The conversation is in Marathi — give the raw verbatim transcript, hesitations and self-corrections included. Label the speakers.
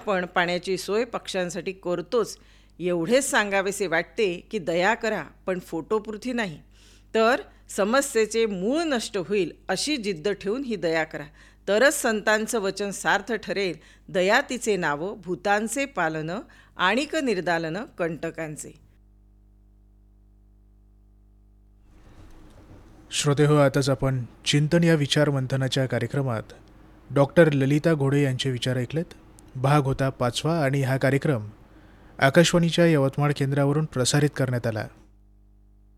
Speaker 1: आपण पाण्याची सोय पक्ष्यांसाठी करतोच एवढेच सांगावेसे वाटते की दया करा, पण फोटोपुरती नाही, तर समस्येचे मूळ नष्ट होईल अशी जिद्द ठेवून ही दया करा. तरच संतांचं वचन सार्थ ठरेल. दया तिचे नाव, भूतांचे पालन, आणिक निर्दालन कंटकांचे.
Speaker 2: श्रोते हो, आताच आपण चिंतन या विचार मंथनाच्या कार्यक्रमात डॉक्टर ललिता घोडे यांचे विचार ऐकलेत. भाग होता पाचवा आणि हा कार्यक्रम आकाशवाणीच्या यवतमाळ केंद्रावरून प्रसारित करण्यात आला.